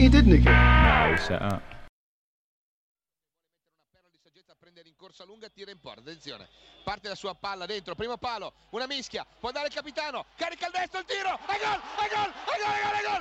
he did nick it. No, he set up. Prende rincorsa lunga, tira in porta, attenzione, parte la sua palla dentro, primo palo, una mischia, può andare il capitano, carica il destro, il tiro, e gol, e gol, e gol, e gol, e gol!